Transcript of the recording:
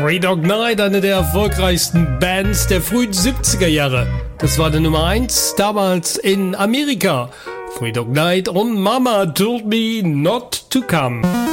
Three Dog Night, eine der erfolgreichsten Bands der frühen 70er Jahre. Das war die Nummer 1 damals in Amerika. Three Dog Night und Mama Told Me Not to Come.